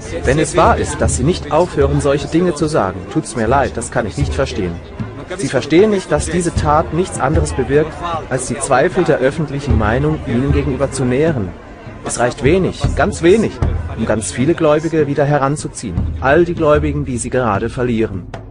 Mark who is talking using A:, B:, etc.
A: Wenn es wahr ist, dass Sie nicht aufhören, solche Dinge zu sagen, tut's mir leid, das kann ich nicht verstehen. Sie verstehen nicht, dass diese Tat nichts anderes bewirkt, als die Zweifel der öffentlichen Meinung Ihnen gegenüber zu nähren. Es reicht wenig, ganz wenig, um ganz viele Gläubige wieder heranzuziehen. All die Gläubigen, die Sie gerade verlieren.